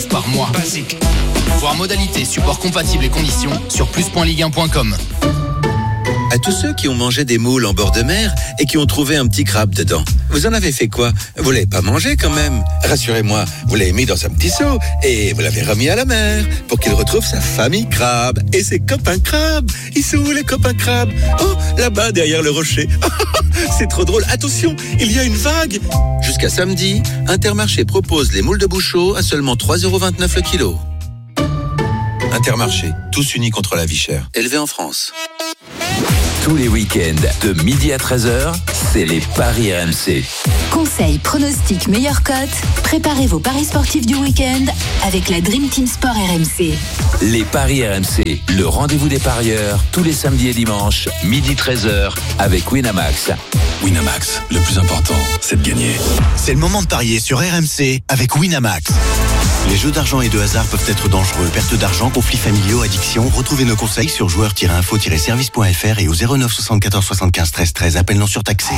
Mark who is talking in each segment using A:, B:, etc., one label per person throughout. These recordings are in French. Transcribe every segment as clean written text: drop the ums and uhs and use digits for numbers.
A: par mois. Basique. Voir modalité, support compatible et conditions sur plus.ligue1.com.
B: À tous ceux qui ont mangé des moules en bord de mer et qui ont trouvé un petit crabe dedans, vous en avez fait quoi? Vous l'avez pas mangé quand même? Rassurez-moi, vous l'avez mis dans un petit seau et vous l'avez remis à la mer pour qu'il retrouve sa famille crabe et ses copains crabes. Ils sont où les copains crabes? Oh, là-bas derrière le rocher. C'est trop drôle. Attention, il y a une vague. Jusqu'à samedi, Intermarché propose les moules de Bouchot à seulement 3,29€ le kilo. Intermarché, tous unis contre la vie chère. Élevé en France.
C: Tous les week-ends, de midi à 13h, c'est les Paris RMC.
D: Conseils, pronostics, meilleures cotes. Préparez vos paris sportifs du week-end avec la Dream Team Sport RMC.
C: Les Paris RMC, le rendez-vous des parieurs, tous les samedis et dimanches, midi 13h, avec Winamax.
E: Winamax, le plus important, c'est de gagner.
F: C'est le moment de parier sur RMC avec Winamax. Les jeux d'argent et de hasard peuvent être dangereux. Perte d'argent, conflits familiaux, addiction. Retrouvez nos conseils sur joueurs-info-service.fr et au 09 74 75 13 13. Appel non surtaxé.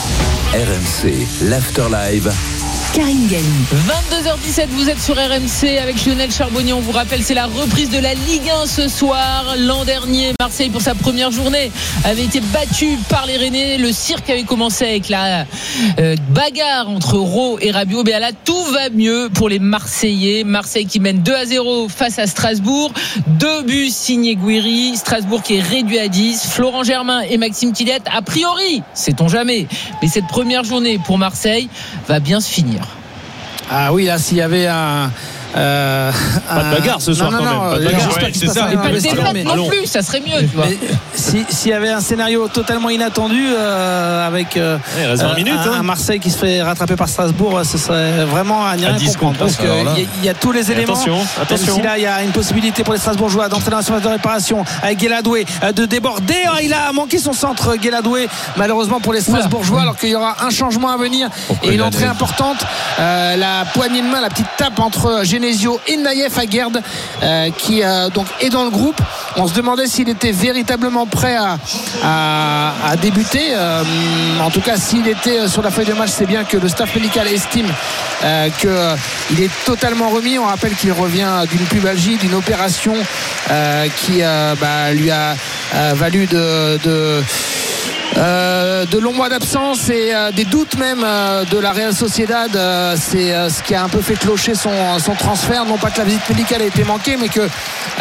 C: RMC, l'After Live.
D: Karine Galli.
G: 22h17, vous êtes sur RMC avec Lionel Charbonnier. On vous rappelle, c'est la reprise de la Ligue 1 ce soir. L'an dernier, Marseille, pour sa première journée, avait été battu par les Rennais. Le cirque avait commencé avec la bagarre entre Rault et Rabiot. Mais là, tout va mieux pour les Marseillais. Marseille qui mène 2-0 face à Strasbourg. 2 buts signés Gouiri. Strasbourg qui est réduit à 10. Florent Germain et Maxime Tillet, a priori, sait-on jamais. Mais cette première journée pour Marseille va bien se finir.
H: Ah oui, là, s'il y avait pas
I: de bagarre ce soir,
H: non,
I: quand même. Pas de bagarre,
H: ouais,
I: c'est ça.
G: Et pas de défaite non plus, ça serait mieux. Tu vois.
H: S'il y avait un scénario totalement inattendu avec
I: il reste 20 minutes,
H: un Marseille qui se fait rattraper par Strasbourg, ce serait vraiment à n'y rien comprendre. Parce qu'il y a tous les éléments.
I: Attention.
H: Même si là, il y a une possibilité pour les Strasbourgeois d'entrer dans la surface de réparation avec Guéladoué, de déborder. Il a manqué son centre, Guéladoué, malheureusement pour les Strasbourgeois, alors qu'il y aura un changement à venir et une entrée importante. La poignée de main, la petite tape entre Genesio et Naïef Aguerd qui donc est dans le groupe. On se demandait s'il était véritablement prêt à débuter. En tout cas, s'il était sur la feuille de match, c'est bien que le staff médical estime qu'il est totalement remis. On rappelle qu'il revient d'une pubalgie, d'une opération qui lui a valu de longs mois d'absence et des doutes même de la Real Sociedad. C'est ce qui a un peu fait clocher son transfert. Non pas que la visite médicale a été manquée, mais que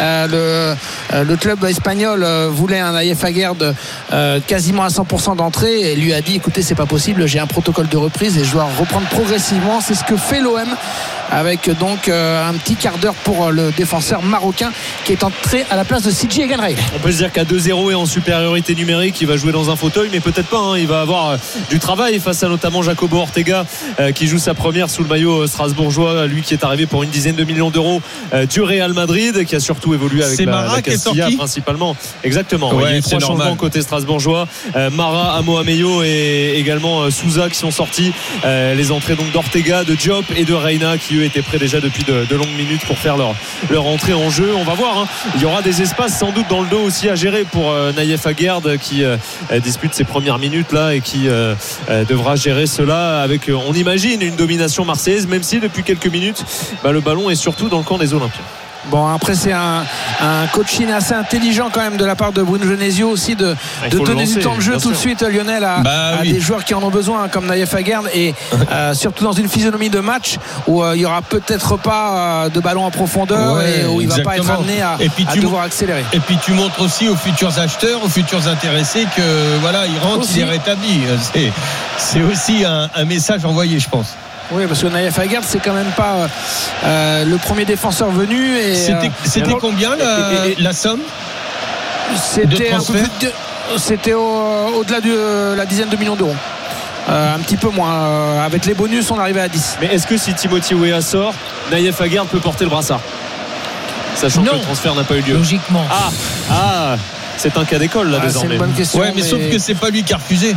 H: le club espagnol voulait un Naïef Aguerd quasiment à 100% d'entrée et lui a dit écoutez, c'est pas possible, j'ai un protocole de reprise et je dois reprendre progressivement. C'est ce que fait l'OM avec donc un petit quart d'heure pour le défenseur marocain qui est entré à la place de CJ Eganray.
I: On peut se dire qu'à 2-0 et en supériorité numérique, il va jouer dans un fauteuil, mais peut-être pas. Il va avoir du travail face à notamment Jacobo Ortega qui joue sa première sous le maillot strasbourgeois, lui qui est arrivé pour une dizaine de millions d'euros du Real Madrid, qui a surtout évolué avec la Castilla principalement. Exactement. Il y a eu 3 changements côté strasbourgeois. Mara, Amo Ameyo et également Souza qui sont sortis. Les entrées donc d'Ortega, de Diop et de Reina qui eux étaient prêts déjà depuis de longues minutes pour faire leur entrée en jeu. On va voir. Il y aura des espaces sans doute dans le dos aussi à gérer pour Naïef Aguerd qui dispute ses premières minutes là et qui devra gérer cela avec, on imagine, une domination marseillaise, même si depuis quelques minutes le ballon est surtout dans le camp des Olympiens.
H: Bon, après c'est un coaching assez intelligent quand même de la part de Bruno Genesio aussi de donner du temps de jeu tout de suite, Lionel, à des joueurs qui en ont besoin comme Naïef Aguerd et surtout dans une physionomie de match où il n'y aura peut-être pas de ballon en profondeur et où il ne va pas être amené à devoir accélérer.
J: Et puis tu montres aussi aux futurs acheteurs, aux futurs intéressés que voilà, il rentre, il est rétabli. C'est aussi un message envoyé, je pense.
H: Oui, parce que Naïef Aguerd, c'est quand même pas le premier défenseur venu. Et,
J: c'était combien la somme?
H: C'était un peu plus c'était au-delà de la dizaine de millions d'euros. Un petit peu moins. Avec les bonus, on arrivait à 10.
I: Mais est-ce que si Timothy Weah sort, Naïef Aguerd peut porter le brassard, sachant que le transfert n'a pas eu lieu?
G: Logiquement.
I: C'est un cas d'école là désormais.
H: C'est une bonne question.
J: Ouais, mais sauf que c'est pas lui qui a refusé.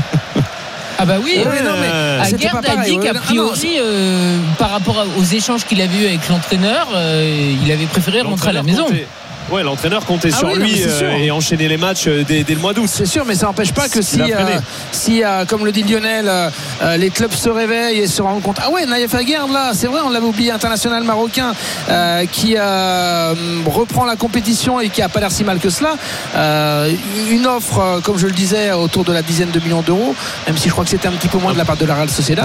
G: Ah bah oui, Aguerd a dit qu'a priori par rapport aux échanges qu'il avait eu avec l'entraîneur, il avait préféré rentrer à la maison.
I: Ouais, l'entraîneur comptait sur lui et enchaîner les matchs dès le mois d'août.
H: C'est sûr, mais ça n'empêche pas que si comme le dit Lionel, les clubs se réveillent et se rendent compte. Ah ouais, Naïef Aguerd, là, c'est vrai, on l'avait oublié, international marocain qui reprend la compétition et qui a pas l'air si mal que cela. Une offre, comme je le disais, autour de la dizaine de millions d'euros, même si je crois que c'était un petit peu moins de la part de la Real Sociedad.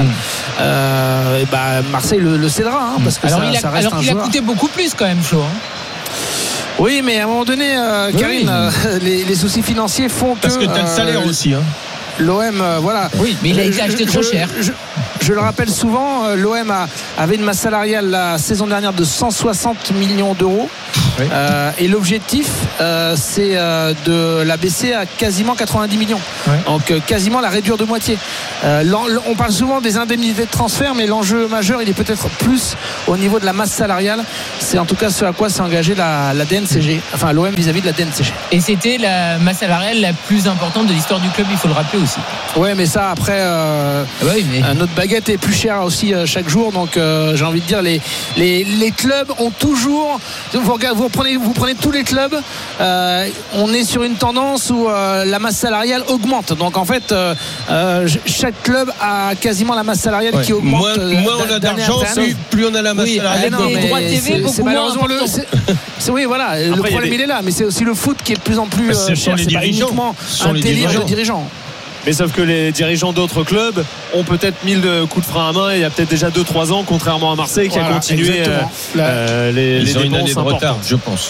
H: Marseille le cédera, parce que ça reste un joueur.
G: Alors qu'il a coûté beaucoup plus quand même, Flo.
H: Oui, mais à un moment donné, Karine, les soucis financiers font
J: parce que tu as le salaire aussi.
H: L'OM, voilà.
G: Oui, mais il a été acheté trop cher.
H: Je le rappelle souvent, l'OM avait une masse salariale la saison dernière de 160 millions d'euros. Oui. Et l'objectif, c'est de la baisser à quasiment 90 millions. Oui. Donc quasiment la réduire de moitié. On parle souvent des indemnités de transfert, mais l'enjeu majeur, il est peut-être plus au niveau de la masse salariale. C'est en tout cas ce à quoi s'est engagé la DNCG, enfin l'OM vis-à-vis de la DNCG.
G: Et c'était la masse salariale la plus importante de l'histoire du club, il faut le rappeler aussi.
H: Oui, mais ça après, notre baguette est plus chère aussi chaque jour. Donc j'ai envie de dire, les clubs ont toujours. Vous prenez tous les clubs, on est sur une tendance où la masse salariale augmente. Donc en fait, chaque club a quasiment la masse salariale qui augmente.
J: Moins on a d'argent, plus on a la masse salariale.
G: Avec des droits TV beaucoup moins importants.
H: Oui, voilà. Après, le problème il est là, mais c'est aussi le foot qui est de plus en plus cher. C'est pas uniquement un délire de dirigeants.
I: Mais sauf que les dirigeants d'autres clubs ont peut-être mis le coup de frein à main il y a peut-être déjà 2-3 ans, contrairement à Marseille qui a continué les
J: dépenses une année de retard, je pense.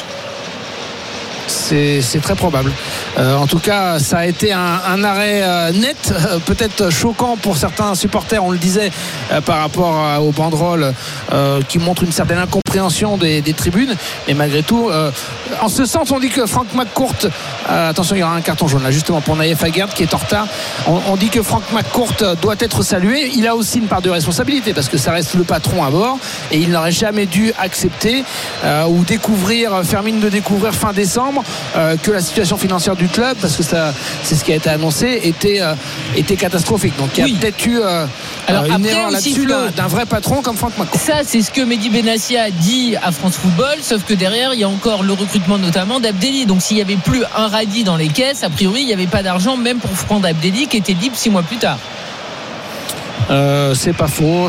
H: C'est très probable. En tout cas, ça a été un arrêt net, peut-être choquant pour certains supporters, on le disait, par rapport aux banderoles qui montrent une certaine incompréhension des tribunes. Mais malgré tout, en ce sens, on dit que Frank McCourt, attention, il y aura un carton jaune là, justement pour Naïef Aguerd qui est en retard. On dit que Frank McCourt doit être salué. Il a aussi une part de responsabilité parce que ça reste le patron à bord et il n'aurait jamais dû accepter ou faire mine de découvrir fin décembre que la situation financière du club, parce que c'est ce qui a été annoncé, était catastrophique. Donc il y a peut-être eu une erreur là-dessus d'un vrai patron comme Franck McCourt.
G: Ça, c'est ce que Mehdi Benassia a dit à France Football, sauf que derrière il y a encore le recrutement notamment d'Abdelli. Donc s'il n'y avait plus un radis dans les caisses, a priori il n'y avait pas d'argent même pour prendre Abdelli qui était libre 6 mois plus tard.
H: C'est pas faux.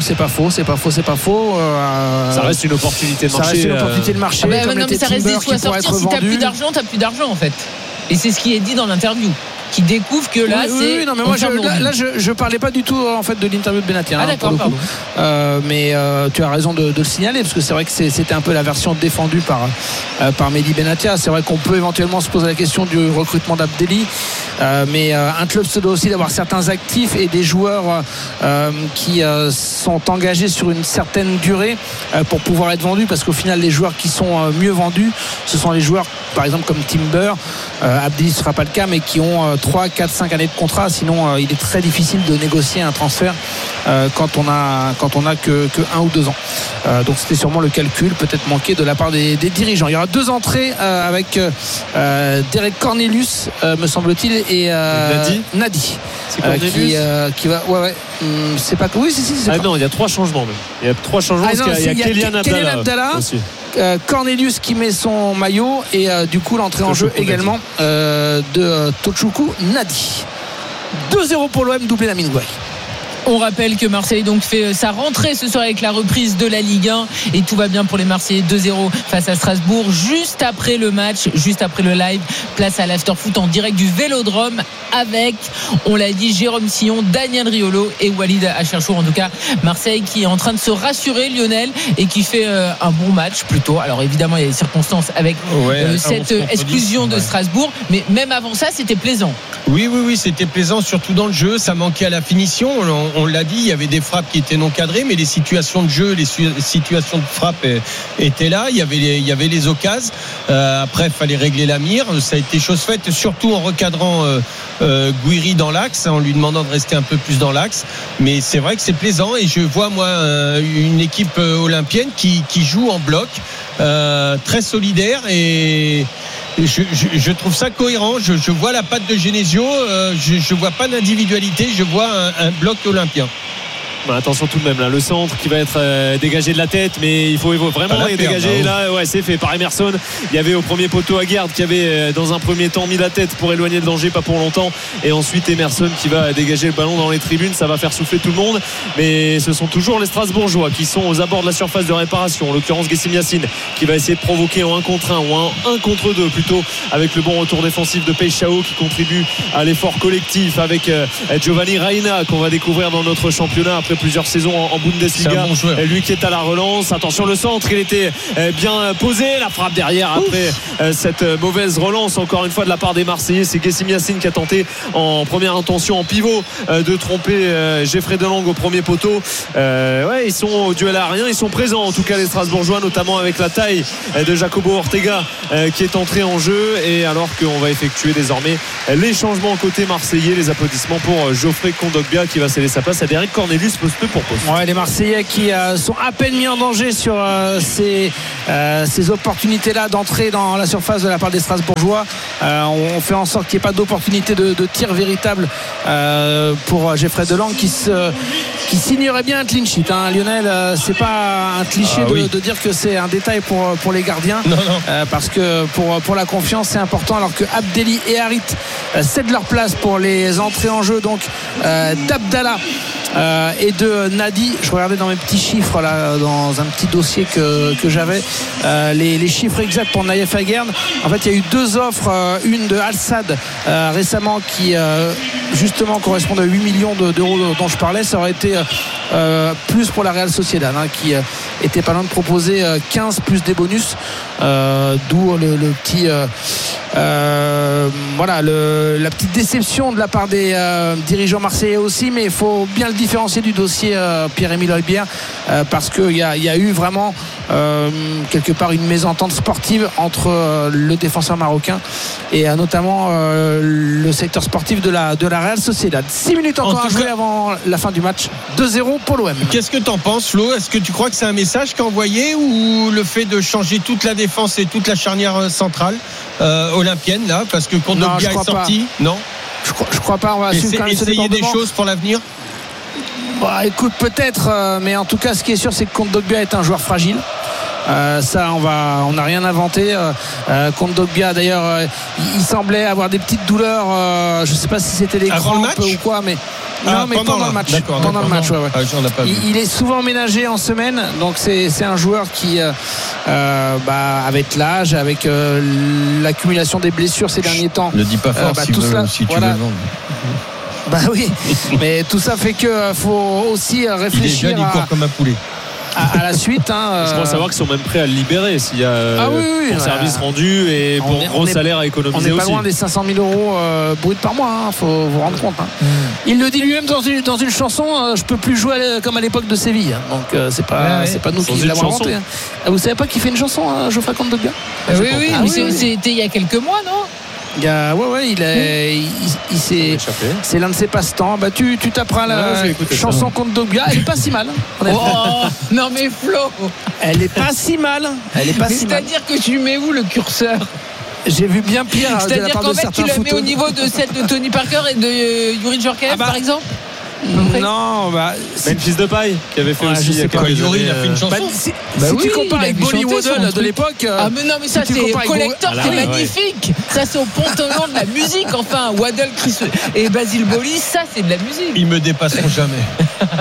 I: Ça reste une opportunité de marché.
H: Ça reste une opportunité de marché.
G: Non, mais ça reste des sous à sortir. Si t'as plus d'argent, t'as plus d'argent en fait. Et c'est ce qui est dit dans l'interview. Qui découvre que là c'est.
H: Oui, non, mais moi je parlais pas du tout en fait de l'interview de Benatia.
G: D'accord, pardon.
H: Mais tu as raison de le signaler parce que c'est vrai que c'était un peu la version défendue par Mehdi Benatia. C'est vrai qu'on peut éventuellement se poser la question du recrutement d'Abdelli, mais un club se doit aussi d'avoir certains actifs et des joueurs qui sont engagés sur une certaine durée pour pouvoir être vendus, parce qu'au final les joueurs qui sont mieux vendus, ce sont les joueurs par exemple comme Timber. Abdelli ne sera pas le cas, mais qui ont 3, 4, 5 années de contrat. Sinon il est très difficile de négocier un transfert quand on a que 1 ou 2 ans. Donc c'était sûrement le calcul peut-être manqué de la part des dirigeants. Il y aura 2 entrées avec Derek Cornelius me semble-t-il et Nadi qui va c'est pas que oui c'est
I: non, il y a 3 changements même. Il y a 3 changements parce qu'il y a Kélian Abdallah aussi.
H: Cornelius qui met son maillot et du coup l'entrée en jeu également de Tochoukou Nadi. 2-0 pour l'OM, doublé Lamine Gouaï.
G: On rappelle que Marseille donc fait sa rentrée ce soir avec la reprise de la Ligue 1 et tout va bien pour les Marseillais. 2-0 face à Strasbourg. Juste après le match, juste après le live, place à l'Afterfoot en direct du Vélodrome avec, on l'a dit, Jérôme Sillon, Daniel Riolo et Walid Acharchour. En tout cas, Marseille qui est en train de se rassurer, Lionel, et qui fait un bon match plutôt. Alors évidemment, il y a des circonstances avec cette exclusion de Strasbourg, mais même avant ça, c'était plaisant.
J: Oui, c'était plaisant, surtout dans le jeu. Ça manquait à la finition. On l'a dit, il y avait des frappes qui étaient non cadrées, mais les situations de jeu, les situations de frappe étaient là. Il y avait les occasions. Après, il fallait régler la mire. Ça a été chose faite, surtout en recadrant Gouiri dans l'axe, en lui demandant de rester un peu plus dans l'axe. Mais c'est vrai que c'est plaisant et je vois moi une équipe olympienne qui joue en bloc, très solidaire et je trouve ça cohérent. Je vois la patte de Genesio, je vois pas d'individualité, je vois un bloc olympien.
I: Attention tout de même là, le centre qui va être dégagé de la tête, mais il faut vraiment dégager. Là, c'est fait par Emerson. Il y avait au premier poteau Aguerd qui avait dans un premier temps mis la tête pour éloigner le danger, pas pour longtemps, et ensuite Emerson qui va dégager le ballon dans les tribunes. Ça va faire souffler tout le monde, mais ce sont toujours les Strasbourgeois qui sont aux abords de la surface de réparation, en l'occurrence Gessim Yacine qui va essayer de provoquer en 1 contre 1 ou en 1 contre 2 plutôt, avec le bon retour défensif de Peixao qui contribue à l'effort collectif, avec Giovanni Reina qu'on va découvrir dans notre championnat après plusieurs saisons en Bundesliga. Lui qui est à la relance. Attention, le centre, il était bien posé. La frappe derrière après cette mauvaise relance encore une fois de la part des Marseillais. C'est Gessim Yacine qui a tenté en première intention en pivot de tromper Geoffrey Delangue au premier poteau. Ils sont au duel aérien, ils sont présents en tout cas les Strasbourgeois, notamment avec la taille de Jacobo Ortega qui est entré en jeu, et alors qu'on va effectuer désormais les changements côté marseillais. Les applaudissements pour Geoffrey Kondogbia qui va céder sa place à Derek Cornelius poste pour poste.
H: Les Marseillais qui sont à peine mis en danger sur ces opportunités-là d'entrer dans la surface de la part des Strasbourgeois. On fait en sorte qu'il n'y ait pas d'opportunité de tir véritable pour Geoffrey Delangue qui signerait bien un clean sheet. Lionel, c'est pas un cliché de dire que c'est un détail pour les gardiens. Non. Parce que pour la confiance c'est important, alors que Abdelli et Harit cèdent leur place pour les entrées en jeu donc d'Abdallah et de Nadi. Je regardais dans mes petits chiffres là, dans un petit dossier que j'avais les chiffres exacts pour Naïef Aguerd. En fait il y a eu 2 offres, une de Al-Sadd récemment qui justement correspond à 8 millions d'euros dont je parlais. Ça aurait été plus pour la Real Sociedad qui était pas loin de proposer 15 plus des bonus, d'où le petit la petite déception de la part des dirigeants marseillais aussi, mais il faut bien le différencier du dossier Pierre-Emile Højbjerg parce qu'il y a eu vraiment quelque part une mésentente sportive entre le défenseur marocain et notamment le secteur sportif de la Real Sociedad. 6 minutes encore à jouer avant la fin du match. 2-0 pour l'OM.
J: Qu'est-ce que t'en penses, Flo? Est-ce que tu crois que c'est un message qu'a envoyé, ou le fait de changer toute la défense et toute la charnière centrale olympienne là, parce que Kondogbia est sorti? Non, je crois pas. On va essayer des choses pour l'avenir.
H: Écoute, peut-être, mais en tout cas ce qui est sûr c'est que Kondogbia est un joueur fragile. Ça on n'a rien inventé. Kondogbia d'ailleurs il semblait avoir des petites douleurs, je ne sais pas si c'était des crampes ou quoi, mais pendant le match. Pendant le match, il est souvent ménagé en semaine, donc c'est un joueur qui avec l'âge, avec l'accumulation des blessures ces derniers temps,
J: ne dis pas fort si tu veux le vendre.
H: Oui, mais tout ça fait que faut aussi réfléchir.
J: Il est jeune, il court comme un poulet.
H: À la suite.
I: Je crois savoir qu'ils sont même prêts à le libérer s'il y a pour service rendu et pour gros salaire à économiser aussi.
H: On n'est pas loin des 500 000 euros bruts par mois, faut vous rendre compte. Il le dit lui-même dans une chanson, je peux plus jouer comme à l'époque de Séville. Donc c'est pas nous qui l'avons inventé. Vous savez pas qui fait une chanson, Geoffrey Kondogbia?
G: Mais c'était il y a quelques mois, non?
H: C'est l'un de ses passe-temps. Tu taperas la chanson Kondogbia. Elle est pas si mal.
G: Non mais Flo,
H: elle est pas si mal.
G: C'est-à-dire que tu mets où le curseur?
H: J'ai vu bien pire.
G: C'est-à-dire qu'en fait tu la mets au niveau de celle de Tony Parker et de Yuri Djorkaeff par exemple?
H: Non,
I: Memphis Depay qui avait fait aussi.
J: Yuri, il a fait une chanson.
H: Si tu compares avec Bolly Waddle de l'époque.
G: Mais ça c'est collector, c'est magnifique. Ça c'est au panthéon de la musique. Enfin, Waddle, Chris et Basile Boli, ça c'est de la musique.
J: Ils me dépasseront jamais.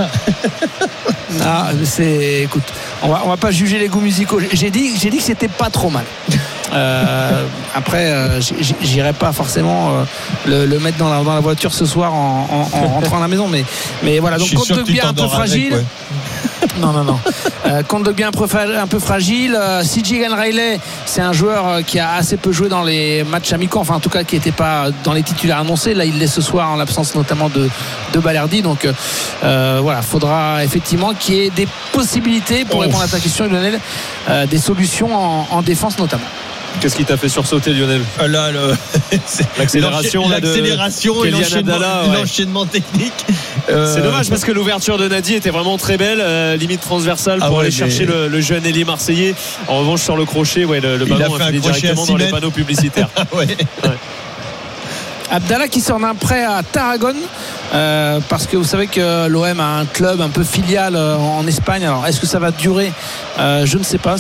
H: Écoute, on va pas juger les goûts musicaux. J'ai dit que c'était pas trop mal. Après, j'irai pas forcément le mettre dans la voiture ce soir en rentrant à la maison, mais voilà. Donc Kondogbia un peu fragile. Non. Kondogbia un peu fragile. CJ Riley, c'est un joueur qui a assez peu joué dans les matchs amicaux, enfin en tout cas qui n'était pas dans les titulaires annoncés. Là il l'est ce soir en l'absence notamment de Balerdi. Donc faudra effectivement qu'il y ait des possibilités pour répondre à ta question, Lionel, des solutions en défense notamment.
I: Qu'est-ce qui t'a fait sursauter, Lionel? L'accélération
J: et l'enchaînement technique.
I: C'est dommage parce que l'ouverture de Nadi était vraiment très belle, limite transversale pour aller chercher le jeune ailier marseillais. En revanche, sur le crochet, le ballon a filé directement dans les panneaux publicitaires.
H: Abdallah qui sort d'un prêt à Tarragone, parce que vous savez que l'OM a un club un peu filial en Espagne. Alors est-ce que ça va durer? Je ne sais pas.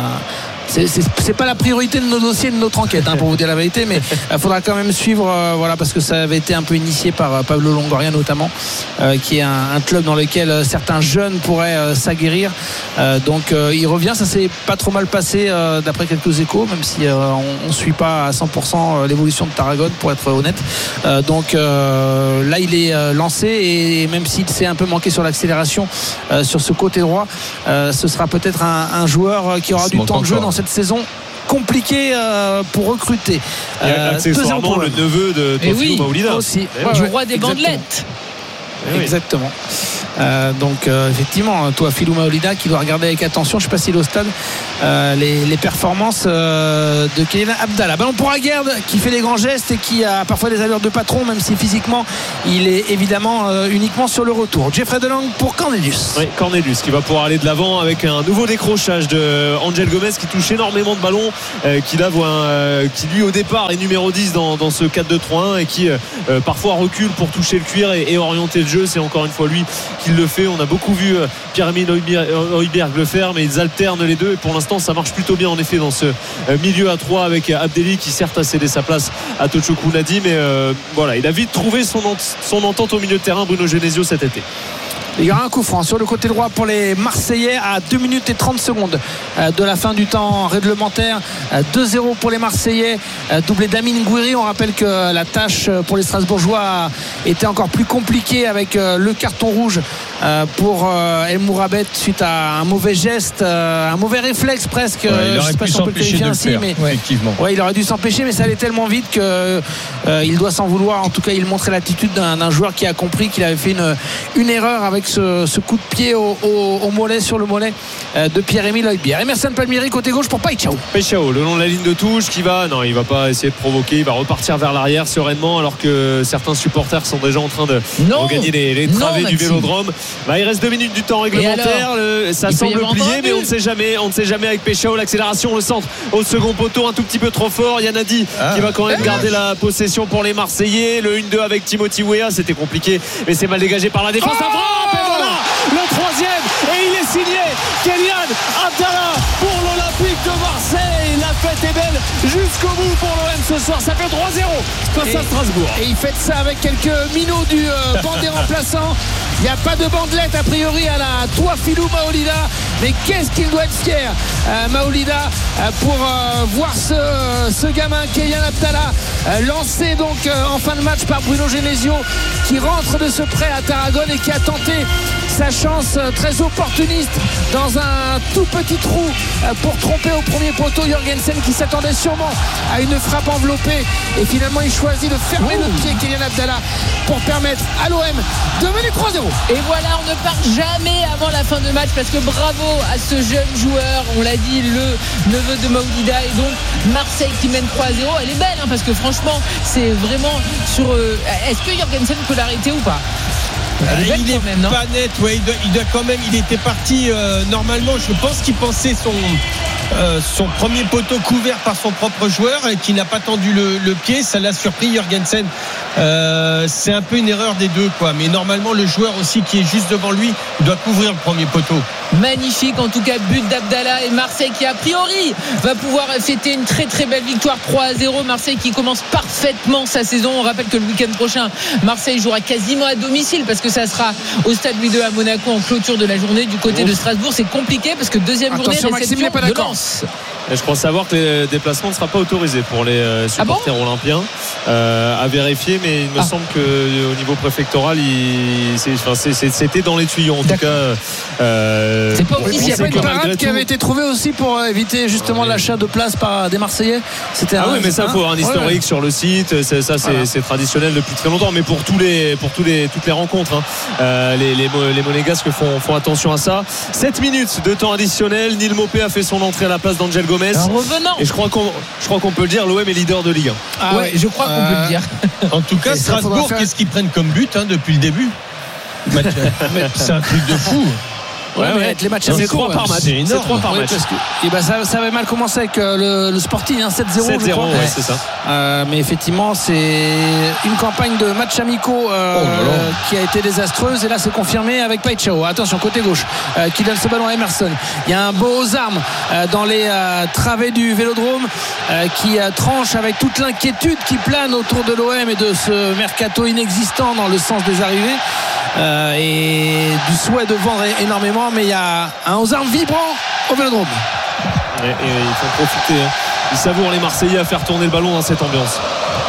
H: C'est pas la priorité de nos dossiers, de notre enquête, pour vous dire la vérité, mais il faudra quand même suivre, parce que ça avait été un peu initié par Pablo Longoria notamment, qui est un club dans lequel certains jeunes pourraient s'aguerrir. Donc il revient, ça s'est pas trop mal passé d'après quelques échos, même si on suit pas à 100% l'évolution de Tarragone, pour être honnête. Donc là il est lancé, et même s'il s'est un peu manqué sur l'accélération sur ce côté droit, ce sera peut-être un joueur qui aura du temps de jeu dans cette saison compliquée pour recruter.
I: Accessoirement le neveu de Teofilo Maolida
H: aussi,
G: du roi des bandelettes.
H: Exactement. Donc effectivement, Teofilo Maolida qui doit regarder avec attention, je ne sais pas s'il est au stade, les performances de Kylian Abdallah. Ballon pour Aguerd qui fait des grands gestes et qui a parfois des allures de patron, même si physiquement il est évidemment uniquement sur le retour. Jeffrey Delang pour Cornelius.
I: Oui, Cornelius qui va pouvoir aller de l'avant avec un nouveau décrochage de Angel Gomez, qui touche énormément de ballons, qui lui au départ est numéro 10 dans ce 4-2-3-1 et qui parfois recule pour toucher le cuir et orienter le jeu. C'est encore une fois lui qui le fait. On a beaucoup vu Pierre-Emile Højbjerg le faire, mais ils alternent les deux, et pour l'instant ça marche plutôt bien en effet dans ce milieu à 3 avec Abdelli qui certes a cédé sa place à Tochoko Nadi, mais il a vite trouvé son entente au milieu de terrain, Bruno Genesio, cet été.
H: Il y aura un coup franc sur le côté droit pour les Marseillais à 2 minutes et 30 secondes de la fin du temps réglementaire. 2-0 pour les Marseillais, doublé d'Amine Gouiri. On rappelle que la tâche pour les Strasbourgeois était encore plus compliquée avec le carton rouge pour El Mourabet suite à un mauvais geste, un mauvais réflexe presque.
J: Il aurait pu s'empêcher de le faire, effectivement.
H: Il aurait dû s'empêcher, mais ça allait tellement vite qu'il doit s'en vouloir. En tout cas, il montrait l'attitude d'un joueur qui a compris qu'il avait fait une erreur avec ce coup de pied au mollet, sur le mollet de Pierre-Emile Højbjerg. Emerson Palmieri côté gauche pour Paixão le
I: long de la ligne de touche, il va pas essayer de provoquer, il va repartir vers l'arrière sereinement, alors que certains supporters sont déjà en train de regagner les travées du Vélodrome. Il reste 2 minutes du temps réglementaire, ça semble plié, mais on ne sait jamais avec Paixão. L'accélération, le centre au second poteau un tout petit peu trop fort. Yanadi qui va quand même garder la possession pour les Marseillais. Le 1-2 avec Timothy Weah, c'était compliqué, mais c'est mal dégagé par la défense. Voilà le troisième, et il est signé Kylian Abdallah pour l'Olympique de Marseille. La fête est belle jusqu'au bout pour l'OM ce soir. Ça fait 3-0 face à Strasbourg.
H: Et il fête ça avec quelques minots du banc des remplaçants. Il n'y a pas de bandelette a priori à la Teofilo Maolida, mais qu'est-ce qu'il doit être fier, Maolida, pour voir ce gamin Kylian Abdallah lancé donc en fin de match par Bruno Genesio, qui rentre de ce prêt à Tarragone et qui a tenté sa chance très opportuniste dans un tout petit trou pour tromper au premier poteau Jorgensen, qui s'attendait sûrement à une frappe enveloppée, et finalement il choisit de fermer le pied Kylian Abdallah pour permettre à l'OM de mener 3-0.
G: Et voilà, on ne part jamais avant la fin de match, parce que bravo à ce jeune joueur, on l'a dit, le neveu de Maolida, et donc Marseille qui mène 3-0. Elle est belle, parce que franchement c'est vraiment sur est-ce que Jorgensen peut l'arrêter ou pas?
J: Il est même, pas net, il doit quand même. Il était parti normalement. Je pense qu'il pensait son premier poteau couvert par son propre joueur et qui n'a pas tendu le pied. Ça l'a surpris, Jorgensen. C'est un peu une erreur des deux, mais normalement le joueur aussi qui est juste devant lui doit couvrir le premier poteau.
G: Magnifique, en tout cas, but d'Abdallah, et Marseille qui a priori va pouvoir fêter une très très belle victoire 3-0. Marseille qui commence parfaitement sa saison. On rappelle que le week-end prochain, Marseille jouera quasiment à domicile, parce que ça sera au stade Louis II à Monaco en clôture de la journée. Du côté de Strasbourg, c'est compliqué, parce que deuxième journée réception de Lens.
I: Et je crois savoir que le déplacement ne sera pas autorisé pour les supporters olympiens, à vérifier, mais il me semble qu'au niveau préfectoral c'était dans les tuyaux en tout cas.
G: C'est pas officiel.
H: C'est une parade qui avait été trouvée aussi pour éviter justement l'achat de places par des Marseillais.
I: Oui, mais ça, il faut avoir un historique sur le site. C'est traditionnel depuis très longtemps, mais pour toutes les rencontres, les Monégasques font attention à ça. 7 minutes de temps additionnel. Neil Maupay a fait son entrée à la place d'Angel Gomez.
G: Revenant.
I: Et je crois qu'on peut le dire, l'OM est leader de Ligue
G: 1. Je crois qu'on peut le dire.
J: En tout cas, Strasbourg, qu'est-ce qu'ils prennent comme but depuis le début? C'est un truc de fou.
H: Avec les matchs
I: c'est 3 par match.
J: C'est 3 par match.
H: Ça avait mal commencé avec le Sporting, 7-0.
I: 7-0, c'est ça.
H: Mais effectivement, c'est une campagne de matchs amicaux qui a été désastreuse. Et là, c'est confirmé avec Paixão. Attention, côté gauche, qui donne ce ballon à Emerson. Il y a un beau aux armes dans les travées du Vélodrome qui tranche avec toute l'inquiétude qui plane autour de l'OM et de ce mercato inexistant dans le sens des arrivées. Et du souhait de vendre énormément, mais il y a un aux armes vibrant au Vélodrome.
I: Et il faut profiter. Ils savourent les Marseillais à faire tourner le ballon dans cette ambiance.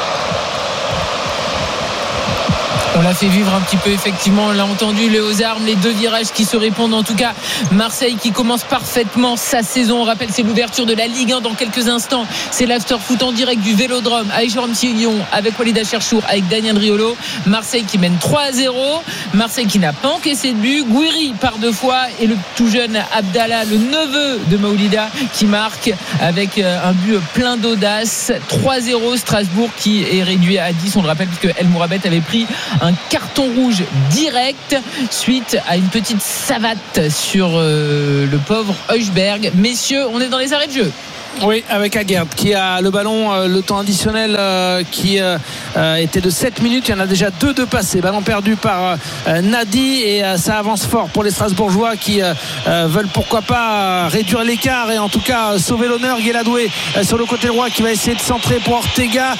G: On l'a fait vivre un petit peu, effectivement, on l'a entendu, les aux armes, les deux virages qui se répondent. En tout cas, Marseille qui commence parfaitement sa saison. On rappelle, c'est l'ouverture de la Ligue 1 dans quelques instants. C'est l'after foot en direct du Vélodrome avec Jérôme Sillon, avec Walid Cherchour, avec Daniel Riolo. Marseille qui mène 3-0. Marseille qui n'a pas encaissé de but. Gouiri par 2 fois et le tout jeune Abdallah, le neveu de Maoulida, qui marque avec un but plein d'audace. 3-0, Strasbourg qui est réduit à 10. On le rappelle puisque El Mourabet avait pris un carton rouge direct suite à une petite savate sur le pauvre Heuchberg. Messieurs, on est dans les arrêts de jeu.
H: Oui, avec Aguerd qui a le ballon, le temps additionnel qui était de 7 minutes. Il y en a déjà 2 de passés. Ballon perdu par Nadi et ça avance fort pour les Strasbourgeois qui veulent pourquoi pas réduire l'écart et en tout cas sauver l'honneur. Guéladoué sur le côté droit qui va essayer de centrer pour Ortega.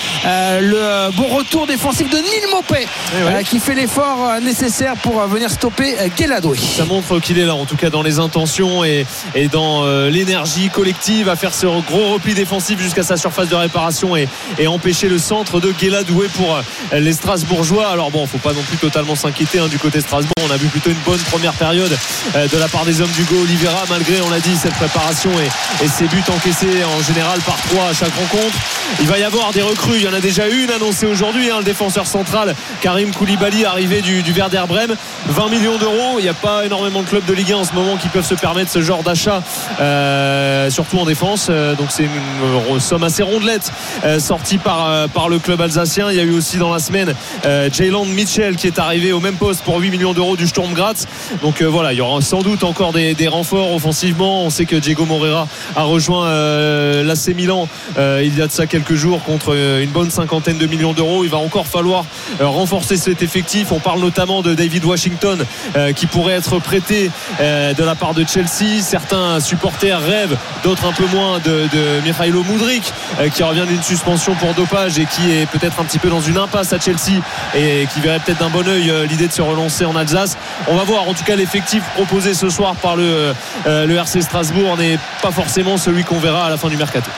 H: Le bon retour défensif de Neil Maupay qui fait l'effort nécessaire pour venir stopper Guéladoué.
I: Ça montre qu'il est là en tout cas dans les intentions et dans l'énergie collective à faire ce gros repli défensif jusqu'à sa surface de réparation et empêcher le centre de Guéladoué pour les Strasbourgeois. Alors bon, faut pas non plus totalement s'inquiéter du côté Strasbourg. On a vu plutôt une bonne première période de la part des hommes d'Hugo Oliveira, malgré, on l'a dit, cette préparation et ces buts encaissés en général par 3 à chaque rencontre. Il va y avoir des recrues, il y en a déjà une annoncée aujourd'hui, le défenseur central Karim Koulibaly, arrivé du Werder Brême, 20 millions d'euros. Il n'y a pas énormément de clubs de Ligue 1 en ce moment qui peuvent se permettre ce genre d'achat, surtout en défense. Donc c'est une somme assez rondelette sortie par le club alsacien. Il y a eu aussi dans la semaine Jayland Mitchell qui est arrivé au même poste pour 8 millions d'euros du Sturm Graz. Donc voilà, il y aura sans doute encore des renforts offensivement. On sait que Diego Moreira a rejoint l'AC Milan il y a de ça quelques jours contre une bonne 50aine de millions d'euros. Il va encore falloir renforcer cet effectif. On parle notamment de David Washington qui pourrait être prêté de la part de Chelsea. Certains supporters rêvent, d'autres un peu moins, de Mykhailo Mudryk qui revient d'une suspension pour dopage et qui est peut-être un petit peu dans une impasse à Chelsea et qui verrait peut-être d'un bon œil l'idée de se relancer en Alsace. On va voir. En tout cas, l'effectif proposé ce soir par le RC Strasbourg n'est pas forcément celui qu'on verra à la fin du mercato.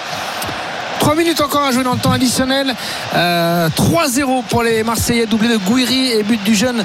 H: 3 minutes encore à jouer dans le temps additionnel. 3-0 pour les Marseillais, doublé de Gouiri et but du jeune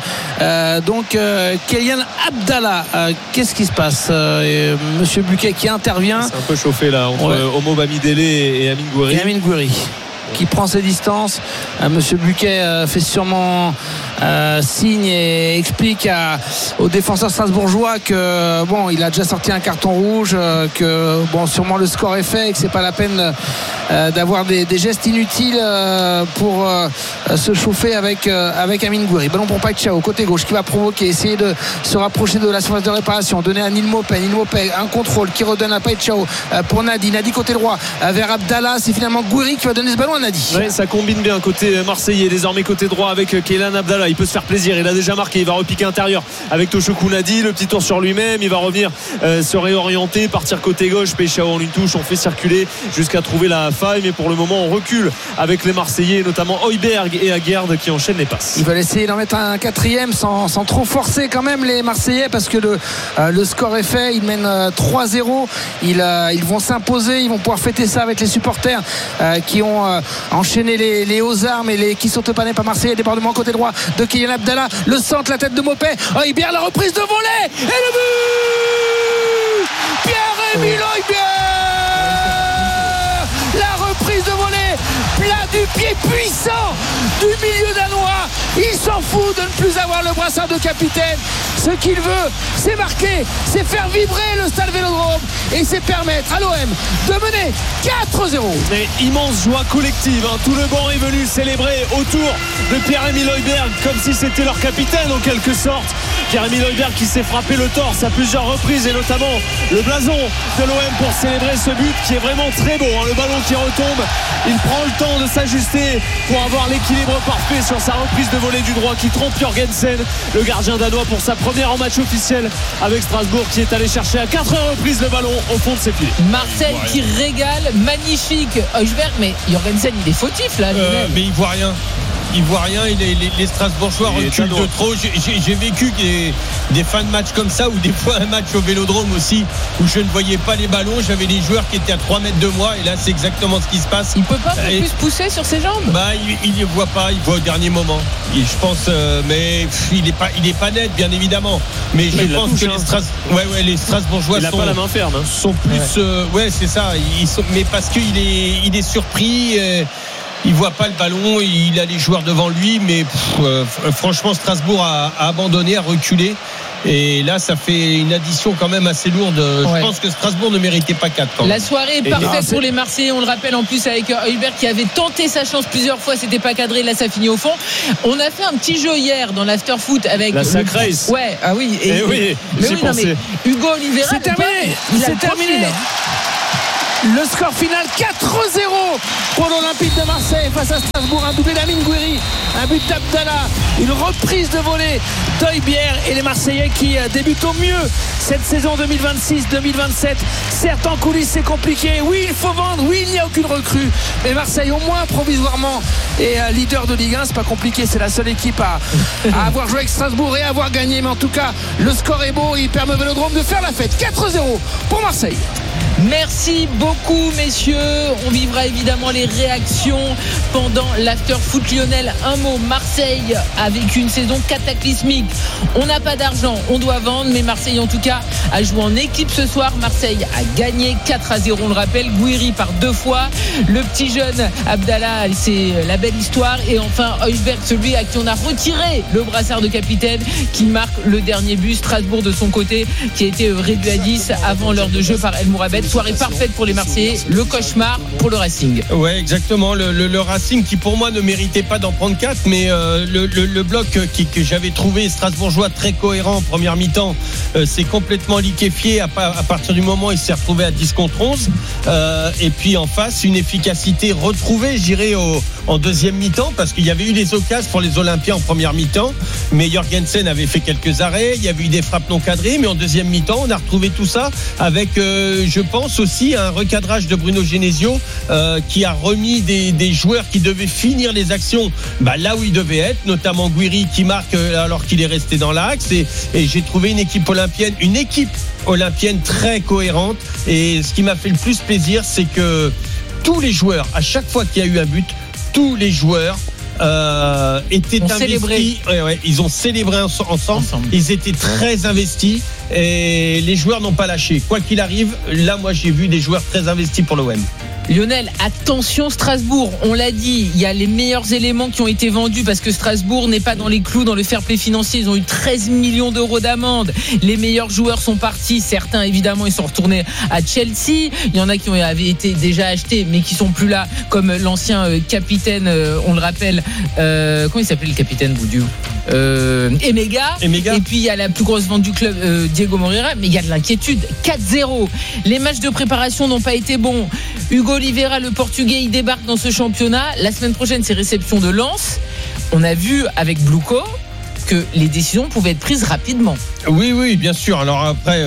H: Kylian Abdallah. Qu'est-ce qui se passe Monsieur Buquet qui intervient.
I: C'est un peu chauffé là entre Omo Bamidele et Amine Gouiri.
H: Et Amine Gouiri qui prend ses distances. Monsieur Buquet fait sûrement signe et explique aux défenseurs strasbourgeois que bon, il a déjà sorti un carton rouge, que bon, sûrement le score est fait et que c'est pas la peine d'avoir des gestes inutiles pour se chauffer avec Amine Gouiri. Ballon pour Paixão côté gauche qui va provoquer, essayer de se rapprocher de la surface de réparation, donner à Neil Maupay, un contrôle qui redonne à Paixão pour Nadi côté droit vers Abdallah. C'est finalement Gouiri qui va donner ce ballon à Nadi.
I: Ouais, ça combine bien côté marseillais, désormais côté droit avec Kylian Abdallah. Il peut se faire plaisir, il a déjà marqué, il va repiquer intérieur avec Toshoku Nadi, le petit tour sur lui-même, il va revenir se réorienter, partir côté gauche. Paixão en une touche, on fait circuler jusqu'à trouver la faille, mais pour le moment on recule avec les Marseillais, notamment Heuchberg et Aguerd qui enchaînent les passes.
H: Ils veulent essayer d'en mettre un 4e sans trop forcer quand même les Marseillais, parce que le score est fait. Ils mènent 3-0, ils vont s'imposer, ils vont pouvoir fêter ça avec les supporters qui ont enchaîné les hauts armes et qui sont panés par Marseillais. Débordement côté droit de Kylian Abdallah, le centre, la tête de Maupay, Heuchberg, la reprise de volée et le but Pierre-Emile Heuchberg, la reprise de volée, plat du pied puissant du milieu danois. Il s'en fout de ne plus avoir le brassard de capitaine. Ce qu'il veut, c'est marquer, c'est faire vibrer le stade Vélodrome et c'est permettre à l'OM de mener 4-0.
I: Mais immense joie collective, tout le banc est venu célébrer autour de Pierre-Emile Heuchberg comme si c'était leur capitaine en quelque sorte. Jérémy Neuberg qui s'est frappé le torse à plusieurs reprises et notamment le blason de l'OM pour célébrer ce but qui est vraiment très beau, hein. Le ballon qui retombe, il prend le temps de s'ajuster pour avoir l'équilibre parfait sur sa reprise de volée du droit qui trompe Jorgensen, le gardien danois, pour sa première en match officiel avec Strasbourg, qui est allé chercher à 4 reprises le ballon au fond de ses pieds.
G: Marseille qui régale, magnifique Højbjerg, mais Jorgensen il est fautif là.
J: Mais il voit rien. Les Strasbourgeois reculent de trop. J'ai vécu des fins de match comme ça, ou des fois un match au Vélodrome aussi où je ne voyais pas les ballons, j'avais les joueurs qui étaient à 3 mètres de moi, et là c'est exactement ce qui se passe.
G: Il peut pas plus pousser sur ses jambes.
J: Il ne voit pas, il voit au dernier moment. Je pense, mais il est pas net, bien évidemment. Mais je pense que les Strasbourgeois
I: pas la main ferme, hein.
J: Sont plus, c'est ça. Mais parce qu'il est surpris. Il voit pas le ballon, il a les joueurs devant lui, mais franchement Strasbourg a abandonné, a reculé. Et là, ça fait une addition quand même assez lourde. Je pense que Strasbourg ne méritait pas 4 quand même.
G: La soirée est parfaite pour les Marseillais. On le rappelle en plus avec Højbjerg qui avait tenté sa chance plusieurs fois. C'était pas cadré. Là, ça finit au fond. On a fait un petit jeu hier dans l'after-foot avec
I: la Sacrace.
G: Ouais, ah oui.
I: Mais
G: Hugo Oliveira.
H: C'est terminé. Le score final 4-0 pour l'Olympique de Marseille face à Strasbourg. Un doublé d'Amine Gouiri, un but d'Abdallah, une reprise de volée d'Højbjerg, et les Marseillais qui débutent au mieux cette saison 2026-2027. Certes, en coulisses c'est compliqué, oui il faut vendre, oui il n'y a aucune recrue, mais Marseille au moins provisoirement est leader de Ligue 1. C'est pas compliqué, c'est la seule équipe à avoir joué avec Strasbourg et à avoir gagné, mais en tout cas le score est beau, il permet au Vélodrome de faire la fête. 4-0 pour Marseille.
G: Merci beaucoup messieurs. On vivra évidemment les réactions pendant l'after-foot. Lionel, un mot. Marseille avec une saison cataclysmique. On n'a pas d'argent, on doit vendre, mais Marseille en tout cas a joué en équipe ce soir. Marseille a gagné 4-0, on le rappelle. Gouiri par 2 fois. Le petit jeune Abdallah, c'est la belle histoire. Et enfin Højbjerg, celui à qui on a retiré le brassard de capitaine, qui marque le dernier but. Strasbourg de son côté qui a été réduit à 10 avant l'heure de jeu par El Mourabet. Soirée parfaite pour les Marseillais, le cauchemar pour le Racing.
J: Ouais, exactement. Le Racing qui pour moi ne méritait pas d'en prendre 4, mais le bloc que j'avais trouvé strasbourgeois très cohérent en première mi-temps s'est complètement liquéfié à partir du moment où il s'est retrouvé à 10 contre 11. Et puis en face, une efficacité retrouvée, je dirais, en deuxième mi-temps, parce qu'il y avait eu les occasions pour les Olympiens en première mi-temps, mais Jorgensen avait fait quelques arrêts, il y avait eu des frappes non cadrées, mais en deuxième mi-temps, on a retrouvé tout ça avec, je pense aussi, un recadrage de Bruno Genesio qui a remis des joueurs qui devaient finir les actions là où ils devaient être, notamment Gouiri qui marque alors qu'il est resté dans l'axe, et j'ai trouvé une équipe olympienne très cohérente. Et ce qui m'a fait le plus plaisir, c'est que tous les joueurs, à chaque fois qu'il y a eu un but, tous les joueurs étaient investis. Ils ont célébré ensemble. Ils étaient très investis et les joueurs n'ont pas lâché. Quoi qu'il arrive, là, moi, j'ai vu des joueurs très investis pour l'OM.
G: Lionel, attention Strasbourg, on l'a dit, il y a les meilleurs éléments qui ont été vendus parce que Strasbourg n'est pas dans les clous dans le fair play financier. Ils ont eu 13 millions d'euros d'amende. Les meilleurs joueurs sont partis, certains évidemment ils sont retournés à Chelsea. Il y en a qui avaient été déjà achetés mais qui sont plus là, comme l'ancien capitaine, on le rappelle, comment il s'appelait le capitaine Boudiou, Emega. Et puis il y a la plus grosse vente du club, Diego Moreira, mais il y a de l'inquiétude. 4-0. Les matchs de préparation n'ont pas été bons. Hugo Oliveira, le Portugais, il débarque dans ce championnat. La semaine prochaine, c'est réception de Lens. On a vu avec Bluco que les décisions pouvaient être prises rapidement.
J: Oui, bien sûr. Alors après,